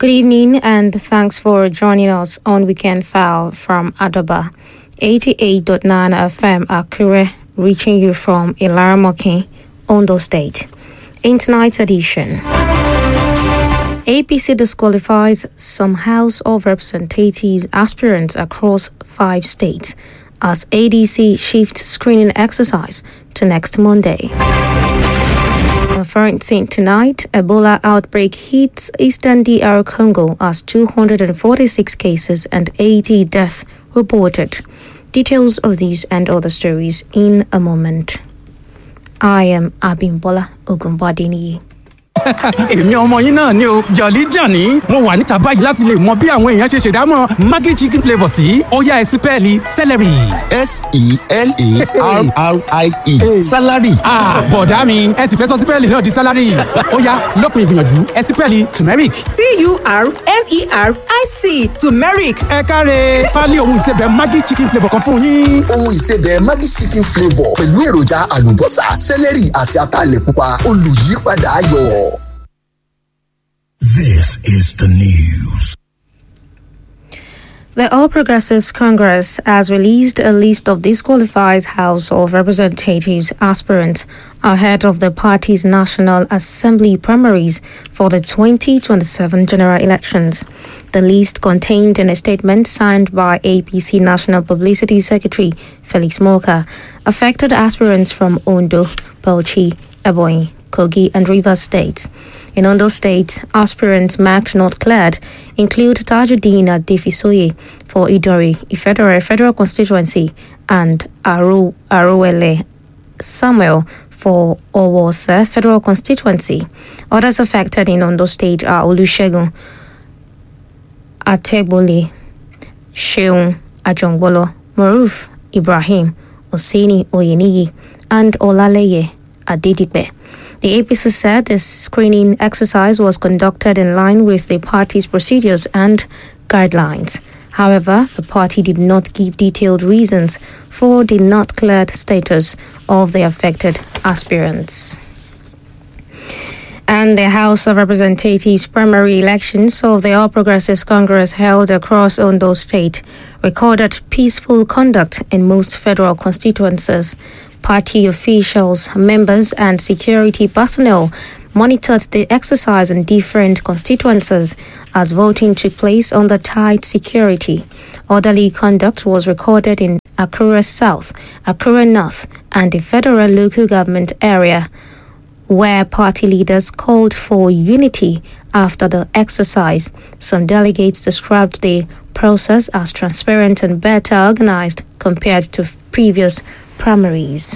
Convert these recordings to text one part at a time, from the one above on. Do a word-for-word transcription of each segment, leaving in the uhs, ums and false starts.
Good evening and thanks for joining us on Weekend File from Adoba. eighty-eight point nine F M Akure, reaching you from Ilaramokin, Ondo State. In tonight's edition, A P C disqualifies some House of Representatives aspirants across five states as A D C shifts screening exercise to next Monday. Referring tonight, Ebola outbreak hits Eastern D R Congo as two hundred forty-six cases and eighty deaths reported. Details of these and other stories in a moment. I am Abimbola Ogunbadini. èmi ọmọ yín náà ni o Jolly Johnny mo wà níta báyìí láti lè mọ bí àwọn èèyàn ṣe ṣèdámọ̀ Maggi chicken flavour sí ó yá ẹ sípẹ́ẹ̀lì celery. S E L A R R I E salary. ah bọ̀dá mi ẹ sì fẹ́ sọ sípẹ́ẹ̀lì náà di salary ó yá lópin ìgbìyànjú ẹ sípẹ́ẹ̀lì turmeric. T U R M E R I C turmeric. ẹ káre pálí ohun ìsebẹ̀ Maggi chicken flavour kan fún yín. ohun ìsebẹ̀ Maggi chicken flavour pẹ̀lú èròjà àlùbọ́sà celery àti ataalẹ̀ pupa olùyípadà ayọ̀. This is the news. The All Progressives Congress has released a list of disqualified House of Representatives aspirants ahead of the party's National Assembly primaries for the twenty twenty-seven general elections. The list, contained in a statement signed by A P C National Publicity Secretary Felix Moka, affected aspirants from Ondo, Bauchi, Ebonyi, Kogi and Rivers states. In Ondo State, aspirants marked not cleared include Tajuddin Adefisoye for Idori, Ifedore Federal Constituency, and Aru Aruwele Samuel for Owose Federal Constituency. Others affected in Ondo State are Olusegun Ategbole, Sheun Ajongbolo, Maruf Ibrahim, Oseni Oyeniyi, and Olaleye Adedipe. The A P C said this screening exercise was conducted in line with the party's procedures and guidelines. However, the party did not give detailed reasons for the not cleared status of the affected aspirants. And the House of Representatives primary elections of the All Progressives Congress held across Ondo State recorded peaceful conduct in most federal constituencies. Party officials, members, and security personnel monitored the exercise in different constituencies as voting took place under tight security. Orderly conduct was recorded in Akure South, Akure North, and the federal local government area, where party leaders called for unity after the exercise. Some delegates described the process as transparent and better organized compared to previous primaries.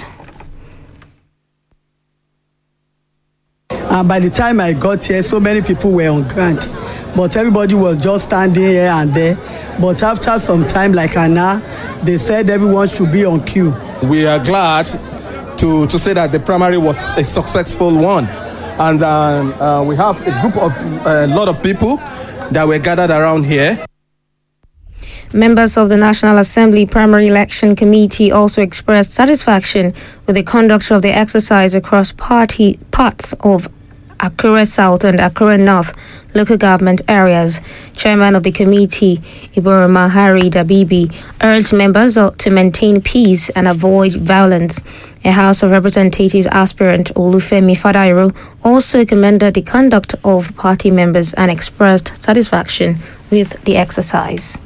And by the time I got here, so many people were on ground, but everybody was just standing here and there. But after some time, like an hour, they said everyone should be on queue. We are glad to, to say that the primary was a successful one. And um, uh, we have a group of a uh, lot of people that were gathered around here. Members of the National Assembly Primary Election Committee also expressed satisfaction with the conduct of the exercise across party parts of Akure South and Akure North local government areas. Chairman of the committee, Iboroma Hari Dabibi, urged members to maintain peace and avoid violence. A House of Representatives aspirant, Olufemi Fadairo, also commended the conduct of party members and expressed satisfaction with the exercise.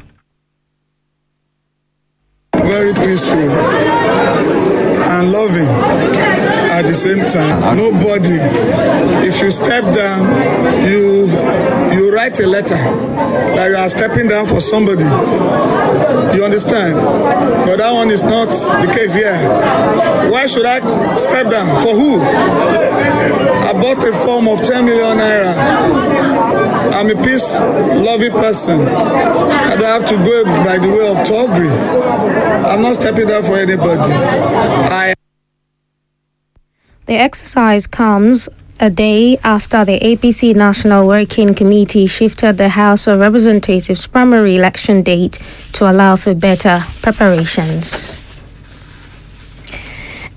Very peaceful and loving at the same time. Nobody, if you step down, you you write a letter that you are stepping down for somebody. You understand? But that one is not the case here. Why should I step down? For who? I bought a form of ten million naira. I'm a peace-loving person. I don't have to go by the way of Togri. I'm not stepping down for anybody. I. The exercise comes a day after the A P C National Working Committee shifted the House of Representatives primary election date to allow for better preparations.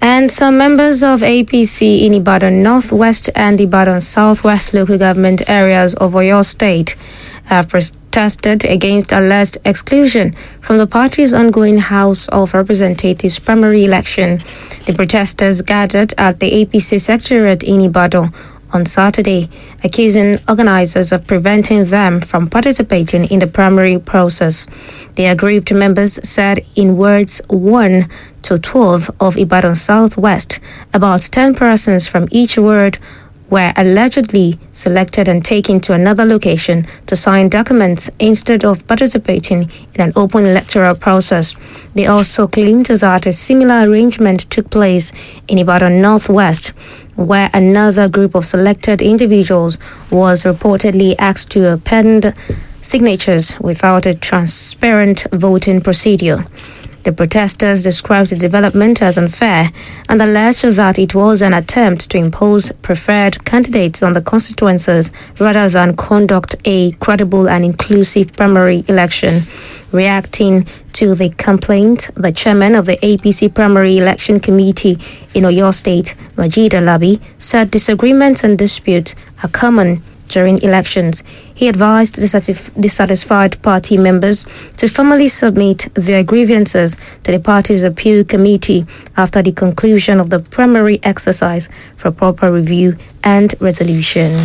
And some members of A P C in Ibadan Northwest and Ibadan Southwest local government areas of Oyo State have protested against alleged exclusion from the party's ongoing House of Representatives primary election. The protesters gathered at the A P C Secretariat in Ibadan on Saturday, accusing organizers of preventing them from participating in the primary process. The aggrieved members said in words one to twelve of Ibadan Southwest, about ten persons from each ward were allegedly selected and taken to another location to sign documents instead of participating in an open electoral process. They also claimed that a similar arrangement took place in Ibadan Northwest, where another group of selected individuals was reportedly asked to append signatures without a transparent voting procedure. The protesters described the development as unfair and alleged that it was an attempt to impose preferred candidates on the constituencies rather than conduct a credible and inclusive primary election. Reacting to the complaint, the chairman of the A P C Primary Election Committee in Oyo State, Majid Alabi, said disagreements and disputes are common during elections. He advised dissatisfied party members to formally submit their grievances to the party's appeal committee after the conclusion of the primary exercise for proper review and resolution.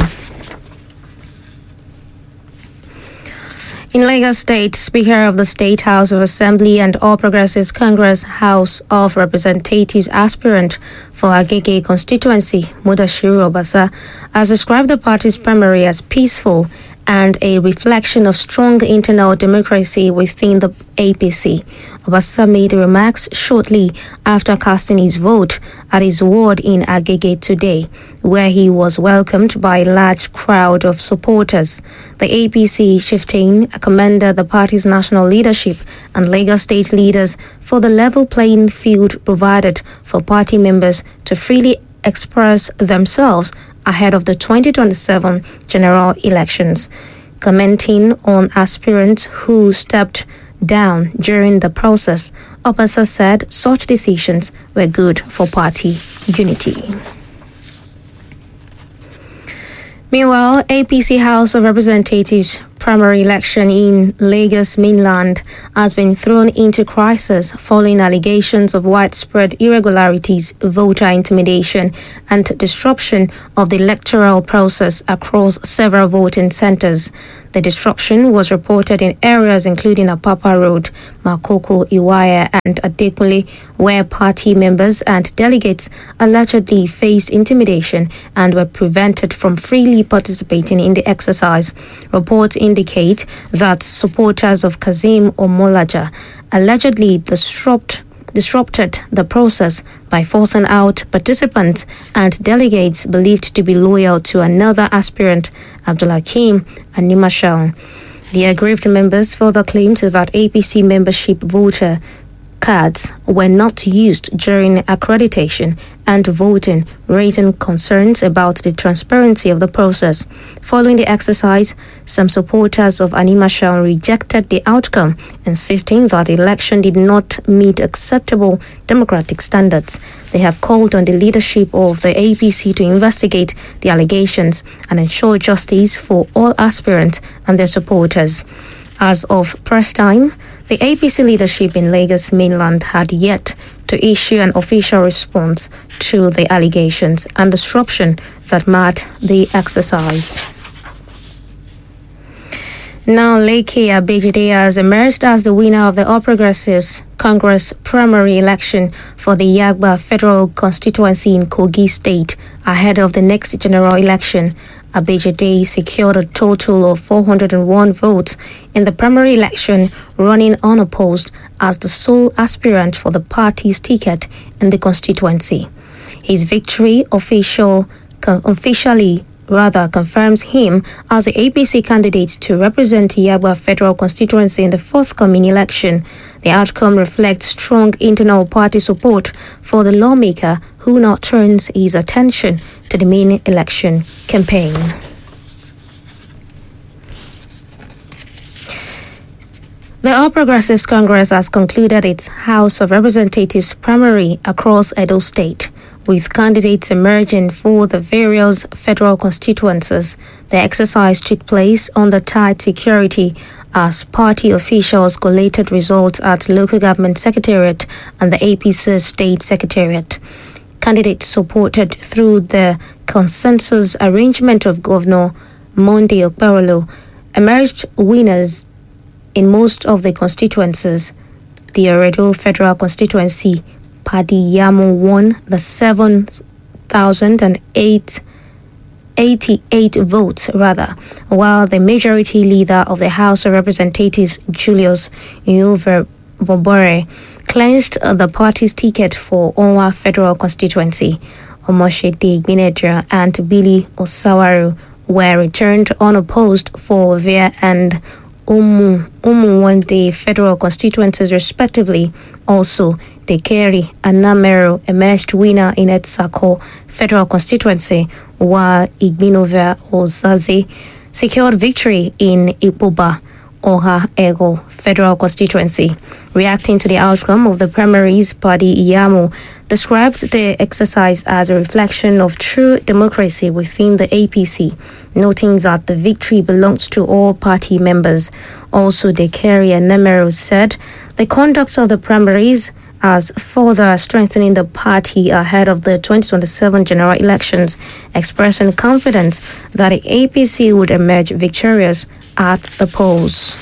In Lagos State, Speaker of the State House of Assembly and All Progressives Congress House of Representatives aspirant for Agege constituency, Mudashiru Obasa, has described the party's primary as peaceful and a reflection of strong internal democracy within the A P C. Obasa made remarks shortly after casting his vote at his ward in Agege today, where he was welcomed by a large crowd of supporters. The A P C chieftain commended the party's national leadership and Lagos State leaders for the level playing field provided for party members to freely express themselves ahead of the twenty twenty-seven general elections. Commenting on aspirants who stepped down during the process, Obasa said such decisions were good for party unity. Meanwhile, A P C House of Representatives primary election in Lagos mainland has been thrown into crisis following allegations of widespread irregularities, voter intimidation, and disruption of the electoral process across several voting centers. The disruption was reported in areas including Apapa Road, Makoko, Iwaya, and Adekunle, where party members and delegates allegedly faced intimidation and were prevented from freely participating in the exercise. Reports indicate that supporters of Kazim Omolaja allegedly disrupt, disrupted the process by forcing out participants and delegates believed to be loyal to another aspirant, Abdulhakeem Animashaun. The aggrieved members further claimed that A P C membership voter cards were not used during accreditation and voting, raising concerns about the transparency of the process. Following the exercise, some supporters of Animashaun rejected the outcome, insisting that the election did not meet acceptable democratic standards. They have called on the leadership of the A P C to investigate the allegations and ensure justice for all aspirants and their supporters. As of press time, the A P C leadership in Lagos mainland had yet to issue an official response to the allegations and disruption that marred the exercise. Now, Leke Abejide has emerged as the winner of the All Progressives Congress primary election for the Yagba Federal Constituency in Kogi State ahead of the next general election. Abejide secured a total of four hundred one votes in the primary election, running unopposed as the sole aspirant for the party's ticket in the constituency. His victory official, officially rather confirms him as the A P C candidate to represent Yagba Federal Constituency in the forthcoming election. The outcome reflects strong internal party support for the lawmaker, who now turns his attention to the main election campaign. The The All Progressives Congress has concluded its House of Representatives primary across Edo State, with candidates emerging for the various federal constituencies. The exercise took place under tight security as party officials collated results at local government secretariat and the A P C state secretariat. Candidates supported through the consensus arrangement of Governor Monday Okpebholo emerged winners in most of the constituencies. The Oredo Federal Constituency, Paddy Yamu won the seven thousand eighty-eight votes, rather, while the majority leader of the House of Representatives, Julius Nyuvobore, clinched the party's ticket for Onwa Federal Constituency. Omoshede Gbenedra and Billy Osawaru were returned unopposed for Ovia and Umu, Umu won the federal constituencies respectively. Also, Dekeri and Namero emerged winner in Etsako federal constituency, while Igbinovia Ozaze secured victory in Ipoba Oha Ego federal constituency. Reacting to the outcome of the primaries, Paddy Yamu described the exercise as a reflection of true democracy within the A P C, noting that the victory belongs to all party members. Also, Dekeri and Nemero said the conduct of the primaries as further strengthening the party ahead of the twenty twenty-seven general elections, expressing confidence that the A P C would emerge victorious at the polls.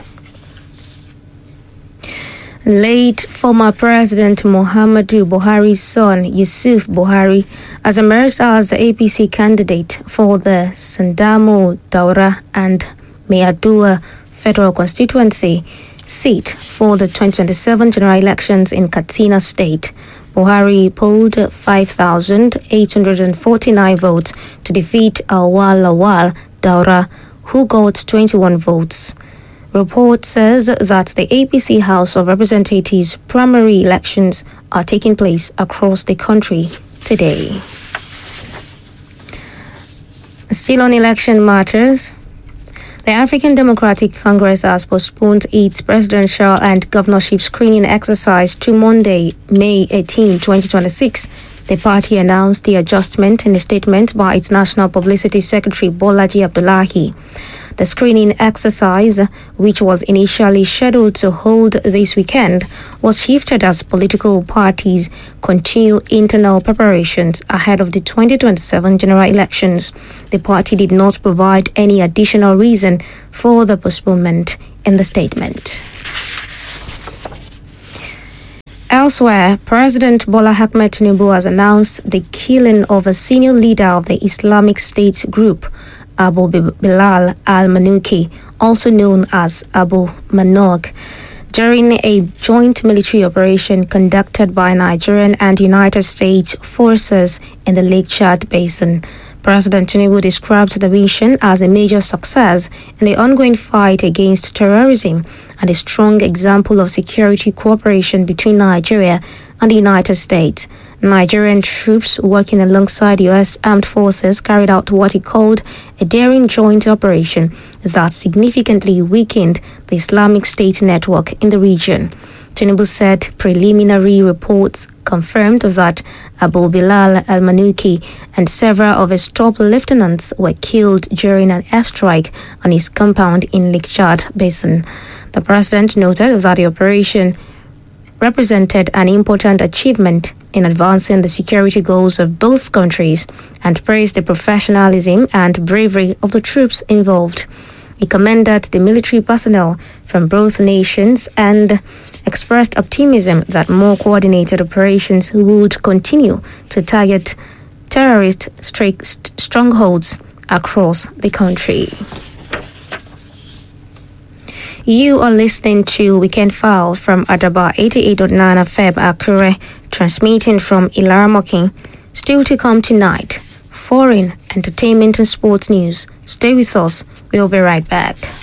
Late former President Muhammadu Buhari's son, Yusuf Buhari, has emerged as the A P C candidate for the Sandamo, Daura and Meadua federal constituency seat for the twenty twenty-seven general elections in Katsina State. Buhari polled five thousand eight hundred forty-nine votes to defeat Awal Lawal Daura, who got twenty-one votes. Report says that the A P C House of Representatives primary elections are taking place across the country today. Still on election matters, the African Democratic Congress has postponed its presidential and governorship screening exercise to Monday, May eighteenth, twenty twenty-six. The party announced the adjustment in a statement by its National Publicity Secretary Bolaji Abdullahi. The screening exercise, which was initially scheduled to hold this weekend, was shifted as political parties continue internal preparations ahead of the twenty twenty-seven general elections. The party did not provide any additional reason for the postponement in the statement. Elsewhere, President Bola Ahmed Tinubu has announced the killing of a senior leader of the Islamic State group, Abu Bilal al-Manuki, also known as Abu Manog, during a joint military operation conducted by Nigerian and United States forces in the Lake Chad Basin. President Tinubu described the mission as a major success in the ongoing fight against terrorism and a strong example of security cooperation between Nigeria and the United States. Nigerian troops working alongside U S armed forces carried out what he called a daring joint operation that significantly weakened the Islamic State network in the region. Tinubu said preliminary reports confirmed that Abu Bilal al-Manuki and several of his top lieutenants were killed during an airstrike on his compound in Lake Chad Basin. The president noted that the operation represented an important achievement in advancing the security goals of both countries and praised the professionalism and bravery of the troops involved. He commended the military personnel from both nations and expressed optimism that more coordinated operations would continue to target terrorist strongholds across the country. You are listening to Weekend File from Adaba eighty-eight point nine F M Akure, transmitting from Ilaramokin. Still to come tonight, foreign, entertainment and sports news. Stay with us. We'll be right back.